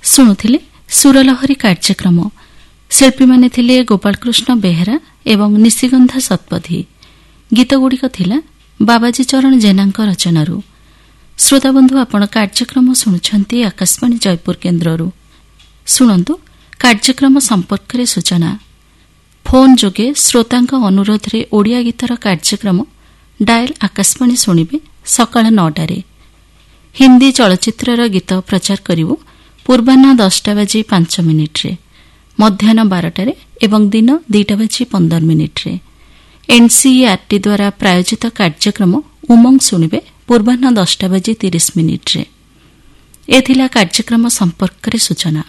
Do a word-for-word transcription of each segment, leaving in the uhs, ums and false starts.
ଶୁଣୁଥିଲେ ସୁରଲହରୀ କାର୍ଯ୍ୟକ୍ରମ। ଶିଳ୍ପୀମାନେ ଥିଲେ ଗୋପାଳକୃଷ୍ଣ ବେହେରା ଏବଂ ନିଶିଗନ୍ଧା ଶତପଥୀ। ଗୀତଗୁଡ଼ିକ ଥିଲା ବାବାଜୀ ଚରଣ ଜେନାଙ୍କ ରଚନାରୁ। ଶ୍ରୋତାବନ୍ଧୁ, ଆପଣ କାର୍ଯ୍ୟକ୍ରମ ଶୁଣୁଛନ୍ତି ଆକାଶବାଣୀ ଜୟପୁର କେନ୍ଦ୍ରରୁ। ଶୁଣନ୍ତୁ କାର୍ଯ୍ୟକ୍ରମ ସମ୍ପର୍କରେ ସୂଚନା। ଫୋନ୍ ଯୋଗେ ଶ୍ରୋତାଙ୍କ ଅନୁରୋଧରେ ଓଡ଼ିଆ ଗୀତର କାର୍ଯ୍ୟକ୍ରମ ଡାଏଲ୍ ଆକାଶବାଣୀ ଶୁଣିବେ ସକାଳ ନଅଟାରେ। ହିନ୍ଦୀ ଚଳଚ୍ଚିତ୍ରର ଗୀତ ପ୍ରଚାର କରିବୁ ପୂର୍ବାହ୍ନ ଦଶଟା ବାଜି ପାଞ୍ଚ ମିନିଟ୍ରେ, ମଧ୍ୟାହ୍ନ ବାରଟାରେ ଏବଂ ଦିନ ଦୁଇଟା ବାଜି ପନ୍ଦର ମିନିଟ୍ରେ। ଏନ୍ସିଇଆର୍ଟି ଦ୍ୱାରା ପ୍ରାୟୋଜିତ କାର୍ଯ୍ୟକ୍ରମ ଉମଙ୍ଗ ଶୁଣିବେ ପୂର୍ବାହ୍ନ ଦଶଟା ବାଜି ତିରିଶ ମିନିଟ୍ରେ। ଏ ଥିଲା କାର୍ଯ୍ୟକ୍ରମ ସମ୍ପର୍କରେ ସୂଚନା।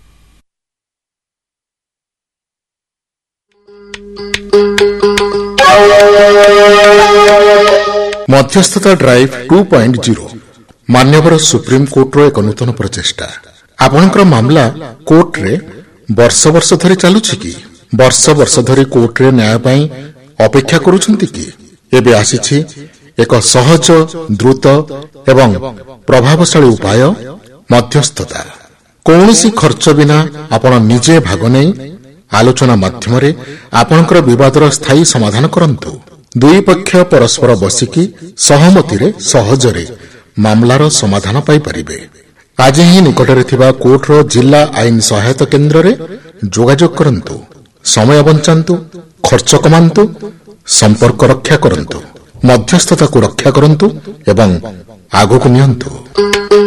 ମଧ୍ୟସ୍ଥତା ଡ୍ରାଇଭ୍ ଟୁ ପଏଣ୍ଟ ଜିରୋ ମାନ୍ୟବର ସୁପ୍ରିମକୋର୍ଟର ଏକ ନୂତନ ପ୍ରଚେଷ୍ଟା। ଆପଣଙ୍କର ମାମଲା କୋର୍ଟରେ ବର୍ଷ ବର୍ଷ ଧରି ଚାଲୁଛି କି? ବର୍ଷ ବର୍ଷ ଧରି କୋର୍ଟରେ ନ୍ୟାୟ ପାଇଁ ଅପେକ୍ଷା କରୁଛନ୍ତି କି? ଏବେ ଆସିଛି ଏକ ସହଜ, ଦ୍ରୁତ ଏବଂ ପ୍ରଭାବଶାଳୀ ଉପାୟ, ମଧ୍ୟସ୍ଥତା। କୌଣସି ଖର୍ଚ୍ଚ ବିନା ଆପଣ ନିଜେ ଭାଗ ନେଇ ଆଲୋଚନା ମାଧ୍ୟମରେ ଆପଣଙ୍କର ବିବାଦର ସ୍ଥାୟୀ ସମାଧାନ କରନ୍ତୁ। ଦୁଇ ପକ୍ଷ ପରସ୍ପର ବସିକି ସହମତିରେ ସହଜରେ ମାମଲାର ସମାଧାନ ପାଇପାରିବେ। ଆଜି ହିଁ ନିକଟରେ ଥିବା କୋର୍ଟର ଜିଲ୍ଲା ଆଇନ ସହାୟତା କେନ୍ଦ୍ରରେ ଯୋଗାଯୋଗ କରନ୍ତୁ। ସମୟ ବଞ୍ଚାନ୍ତୁ, ଖର୍ଚ୍ଚ କମାନ୍ତୁ, ସମ୍ପର୍କ ରକ୍ଷା କରନ୍ତୁ, ମଧ୍ୟସ୍ଥତାକୁ ରକ୍ଷା କରନ୍ତୁ ଏବଂ ଆଗକୁ ନିଅନ୍ତୁ।